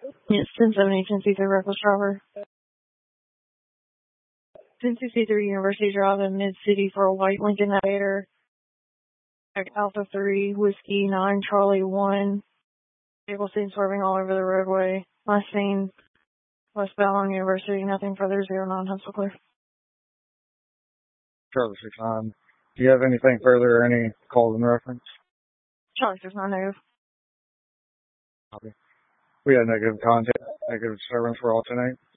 Yes, 1070, 10C3 Reckless Driver. 1063 University Drive in Mid-City for a white Lincoln Navigator. Alpha 3, Whiskey 9, Charlie 1. Vehicle seen swerving all over the roadway. Last seen westbound on University, nothing further, 09 Hustle Clear. Charlie 69. Do you have anything further or any calls in reference? Charlie 69, negative. Copy. We had negative contact, negative disturbance for alternate.